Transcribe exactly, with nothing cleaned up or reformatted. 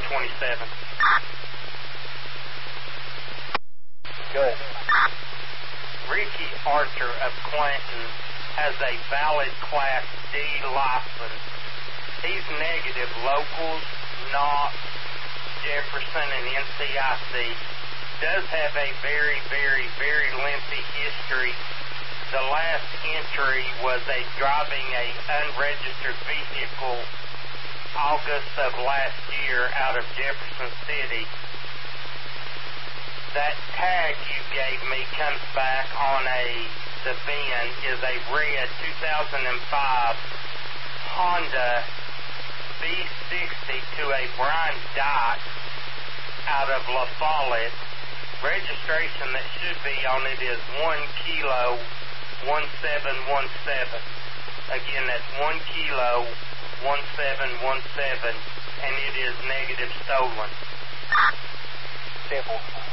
twenty-seven. Good. Ricky Archer of Clanton has a valid Class D license. He's negative locals, Knox, Jefferson, and N C I C. Does have a very, very, very lengthy history. The last entry was a driving a unregistered vehicle August of last year out of Jefferson City. That tag you gave me comes back on a, the V I N is a red two thousand five Honda B sixty to a Brian Dyke out of La Follette. Registration that should be on it is one kilo one seven one seven. Again, that's one kilo one seven one seven, and it is negative stolen. Simple.